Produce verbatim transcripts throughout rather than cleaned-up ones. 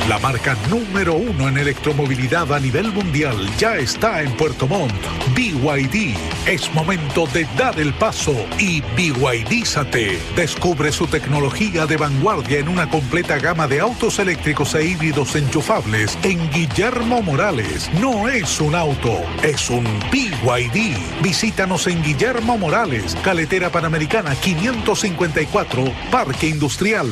La marca número uno en electromovilidad a nivel mundial ya está en Puerto Montt. B Y D. Es momento de dar el paso y B Y D-zate. Descubre su tecnología de vanguardia en una completa gama de autos eléctricos e híbridos enchufables en Guillermo Morales. No es un auto, es un B Y D. Visítanos en Guillermo Morales, Carretera Panamericana quinientos cincuenta y cuatro, Parque Industrial.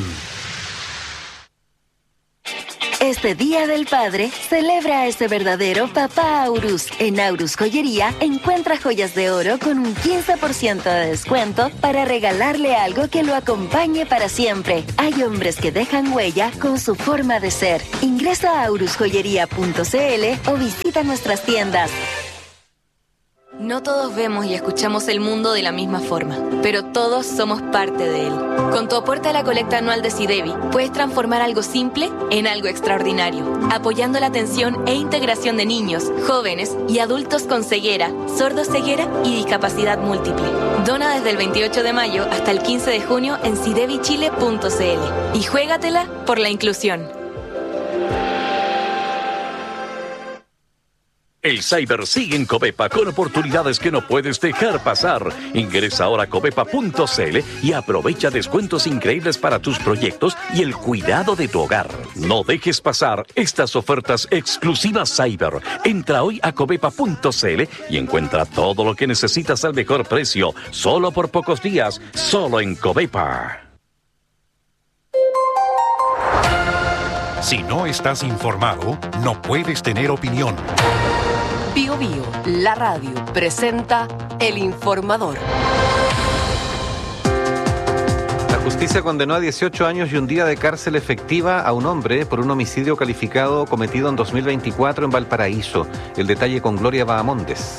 Este Día del Padre, celebra a ese verdadero papá Aurus. En Aurus Joyería, encuentra joyas de oro con un quince por ciento de descuento para regalarle algo que lo acompañe para siempre. Hay hombres que dejan huella con su forma de ser. Ingresa a aurus joyería punto c l o visita nuestras tiendas. No todos vemos y escuchamos el mundo de la misma forma, pero todos somos parte de él. Con tu aporte a la colecta anual de SIDEBI, puedes transformar algo simple en algo extraordinario, apoyando la atención e integración de niños, jóvenes y adultos con ceguera, sordoceguera y discapacidad múltiple. Dona desde el veintiocho de mayo hasta el quince de junio en sidebi chile punto c l y juégatela por la inclusión. El Cyber sigue en Covepa con oportunidades que no puedes dejar pasar. Ingresa ahora a covepa punto c l y aprovecha descuentos increíbles para tus proyectos y el cuidado de tu hogar. No dejes pasar estas ofertas exclusivas Cyber. Entra hoy a covepa punto c l y encuentra todo lo que necesitas al mejor precio, solo por pocos días, solo en Covepa. Si no estás informado, no puedes tener opinión. Bio Bio, la radio, presenta El Informador. La justicia condenó a dieciocho años y un día de cárcel efectiva a un hombre por un homicidio calificado cometido en dos mil veinticuatro en Valparaíso. El detalle con Gloria Bahamondes.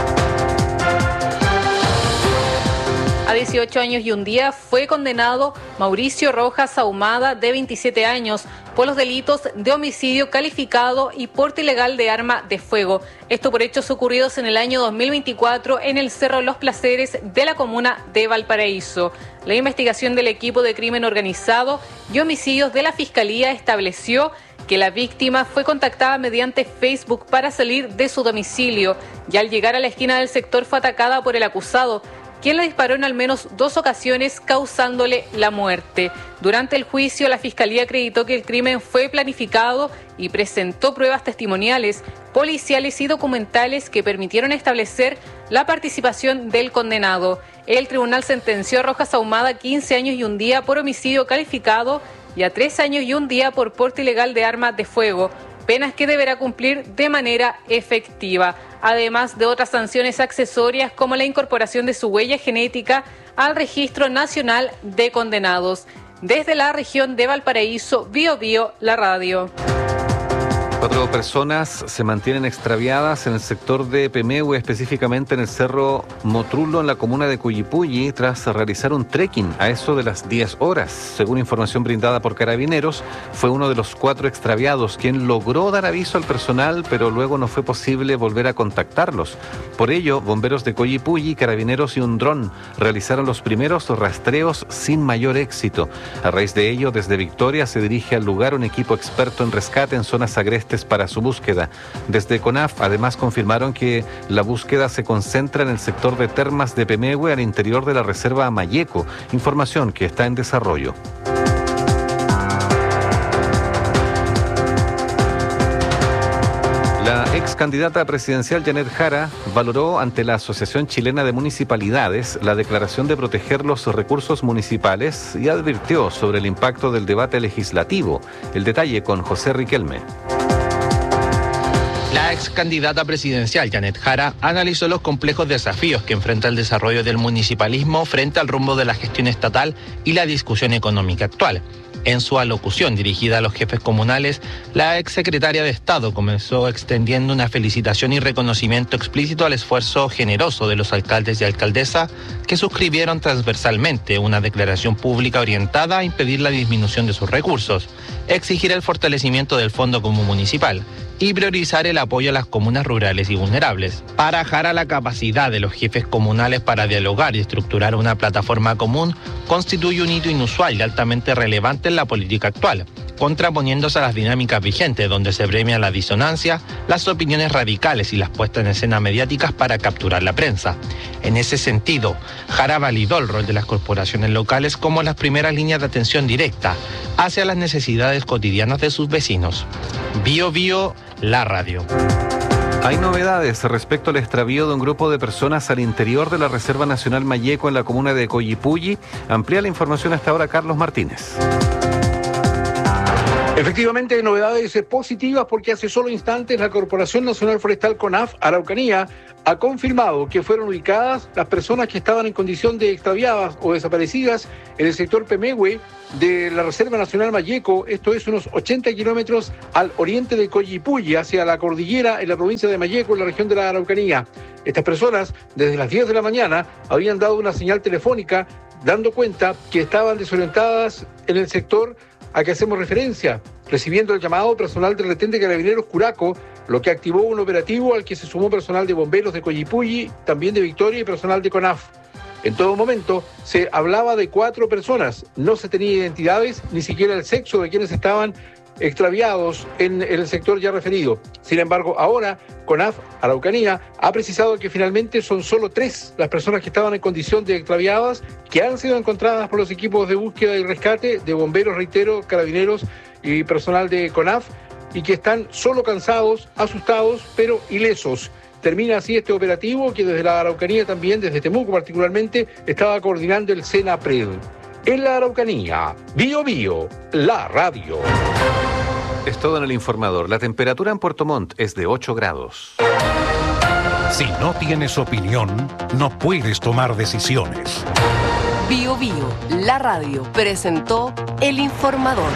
A dieciocho años y un día fue condenado Mauricio Rojas Ahumada, de veintisiete años, por los delitos de homicidio calificado y porte ilegal de arma de fuego. Esto por hechos ocurridos en el año dos mil veinticuatro en el Cerro Los Placeres de la comuna de Valparaíso. La investigación del equipo de crimen organizado y homicidios de la Fiscalía estableció que la víctima fue contactada mediante Facebook para salir de su domicilio y al llegar a la esquina del sector fue atacada por el acusado, quien le disparó en al menos dos ocasiones, causándole la muerte. Durante el juicio, la Fiscalía acreditó que el crimen fue planificado y presentó pruebas testimoniales, policiales y documentales que permitieron establecer la participación del condenado. El tribunal sentenció a Rojas Ahumada a quince años y un día por homicidio calificado y a tres años y un día por porte ilegal de armas de fuego, penas que deberá cumplir de manera efectiva, además de otras sanciones accesorias como la incorporación de su huella genética al Registro Nacional de Condenados. Desde la región de Valparaíso, Bio Bio, la radio. Cuatro personas se mantienen extraviadas en el sector de Pemehue, específicamente en el Cerro Motrulo, en la comuna de Cuyipulli, tras realizar un trekking a eso de las diez horas. Según información brindada por Carabineros, fue uno de los cuatro extraviados quien logró dar aviso al personal, pero luego no fue posible volver a contactarlos. Por ello, bomberos de Cuyipulli, Carabineros y un dron realizaron los primeros rastreos sin mayor éxito. A raíz de ello, desde Victoria se dirige al lugar un equipo experto en rescate en zonas agrestes para su búsqueda. Desde CONAF, además, confirmaron que la búsqueda se concentra en el sector de Termas de Pemehue, al interior de la reserva Amayeco, información que está en desarrollo. La ex candidata presidencial Janet Jara valoró ante la Asociación Chilena de Municipalidades la declaración de proteger los recursos municipales y advirtió sobre el impacto del debate legislativo. El detalle con José Riquelme. La ex candidata presidencial Janet Jara analizó los complejos desafíos que enfrenta el desarrollo del municipalismo frente al rumbo de la gestión estatal y la discusión económica actual. En su alocución dirigida a los jefes comunales, la exsecretaria de Estado comenzó extendiendo una felicitación y reconocimiento explícito al esfuerzo generoso de los alcaldes y alcaldesas que suscribieron transversalmente una declaración pública orientada a impedir la disminución de sus recursos, exigir el fortalecimiento del Fondo Común Municipal y priorizar el apoyo a las comunas rurales y vulnerables. Para Jara, la capacidad de los jefes comunales para dialogar y estructurar una plataforma común constituye un hito inusual y altamente relevante en la política actual. contraponiéndose a las dinámicas vigentes, donde se premia la disonancia, las opiniones radicales y las puestas en escena mediáticas para capturar la prensa. En ese sentido, Jara validó el rol de las corporaciones locales como las primeras líneas de atención directa hacia las necesidades cotidianas de sus vecinos. Bio Bio, la radio. Hay novedades respecto al extravío de un grupo de personas al interior de la Reserva Nacional Mayeco en la comuna de Coyipulli. Amplía la información hasta ahora Carlos Martínez. Efectivamente, hay novedades positivas porque hace solo instantes la Corporación Nacional Forestal CONAF Araucanía ha confirmado que fueron ubicadas las personas que estaban en condición de extraviadas o desaparecidas en el sector Pemehue de la Reserva Nacional Mayeco, esto es unos ochenta kilómetros al oriente de Coyipulli, hacia la cordillera en la provincia de Mayeco, en la región de la Araucanía. Estas personas, desde las diez de la mañana, habían dado una señal telefónica dando cuenta que estaban desorientadas en el sector a que hacemos referencia, recibiendo el llamado personal del retén de Carabineros Curaco, lo que activó un operativo al que se sumó personal de bomberos de Coyipulli, también de Victoria y personal de CONAF. En todo momento se hablaba de cuatro personas, no se tenía identidades, ni siquiera el sexo de quienes estaban extraviados en el sector ya referido. Sin embargo, ahora CONAF Araucanía ha precisado que finalmente son solo tres las personas que estaban en condición de extraviadas, que han sido encontradas por los equipos de búsqueda y rescate de bomberos, reitero, carabineros y personal de CONAF, y que están solo cansados, asustados, pero ilesos. Termina así este operativo que desde la Araucanía también, desde Temuco particularmente, estaba coordinando el SENAPRED. En la Araucanía, Bio Bio, la radio. Es todo en el informador. La temperatura en Puerto Montt es de ocho grados. Si no tienes opinión, no puedes tomar decisiones. Bio Bio, la radio, presentó El Informador.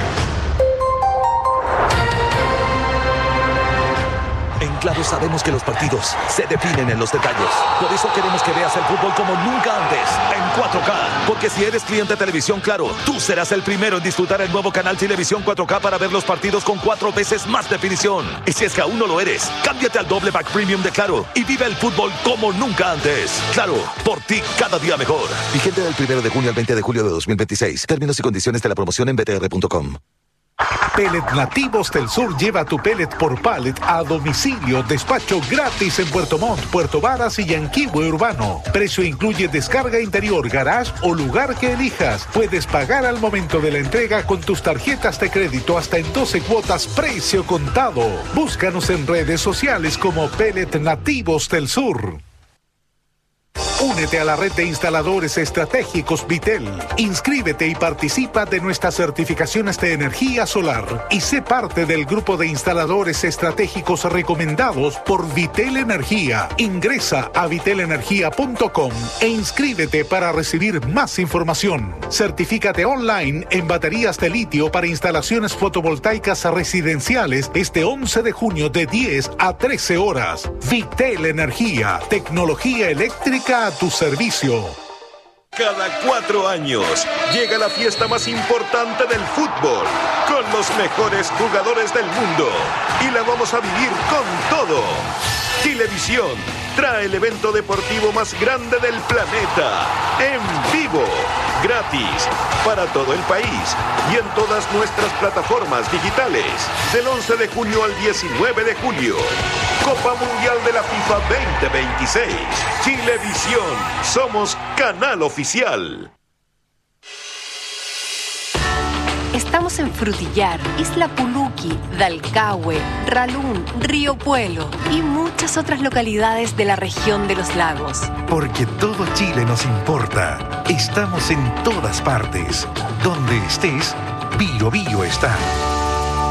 En Claro sabemos que los partidos se definen en los detalles. Por eso queremos que veas el fútbol como nunca antes, en cuatro K. Porque si eres cliente de Televisión Claro, tú serás el primero en disfrutar el nuevo canal Televisión cuatro K para ver los partidos con cuatro veces más definición. Y si es que aún no lo eres, cámbiate al doble pack premium de Claro y vive el fútbol como nunca antes. Claro, por ti cada día mejor. Vigente del primero de junio al veinte de julio de dos mil veintiséis. Términos y condiciones de la promoción en b t r punto com. Pellet Nativos del Sur lleva tu pellet por pallet a domicilio. Despacho gratis en Puerto Montt, Puerto Varas y Yanquihue Urbano. Precio incluye descarga interior, garage o lugar que elijas. Puedes pagar al momento de la entrega con tus tarjetas de crédito hasta en doce cuotas, precio contado. Búscanos en redes sociales como Pellet Nativos del Sur. Únete a la red de instaladores estratégicos Vitel. Inscríbete y participa de nuestras certificaciones de energía solar y sé parte del grupo de instaladores estratégicos recomendados por Vitel Energía. Ingresa a vitel energía punto com e inscríbete para recibir más información. Certifícate online en baterías de litio para instalaciones fotovoltaicas residenciales este once de junio de diez a trece horas. Vitel Energía, tecnología eléctrica a tu servicio. Cada cuatro años llega la fiesta más importante del fútbol, con los mejores jugadores del mundo. Y la vamos a vivir con todo. Chilevisión trae el evento deportivo más grande del planeta, en vivo, gratis, para todo el país y en todas nuestras plataformas digitales, del once de junio al diecinueve de julio. Copa Mundial de la FIFA veinte veintiséis. Chilevisión, somos canal oficial. Estamos en Frutillar, Isla Puluqui, Dalcahue, Ralún, Río Puelo y muchas otras localidades de la región de los lagos. Porque todo Chile nos importa. Estamos en todas partes. Donde estés, Bio Bio está.